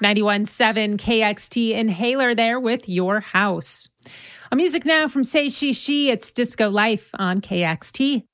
91.7 KXT Inhaler there with Your House. A music now from Say She She. It's Disco Life on KXT.